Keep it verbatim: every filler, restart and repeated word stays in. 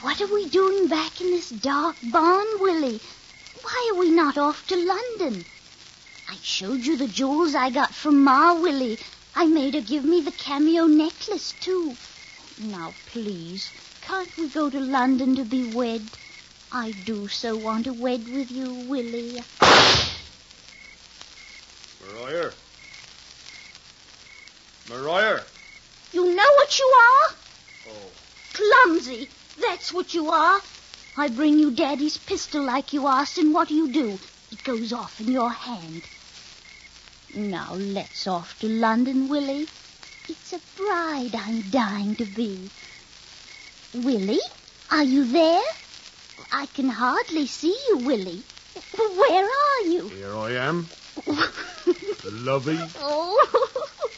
What are we doing back in this dark barn, Willie? Why are we not off to London? I showed you the jewels I got from Ma, Willie. I made her give me the cameo necklace, too. Now, please, can't we go to London to be wed? I do so want to wed with you, Willie. Maria. Maria. You know what you are? Oh. Clumsy. That's what you are. I bring you Daddy's pistol like you asked, and what do you do? It goes off in your hand. Now let's off to London, Willie. It's a bride I'm dying to be. Willie, are you there? I can hardly see you, Willie. Where are you? Here I am. Lovey. Oh.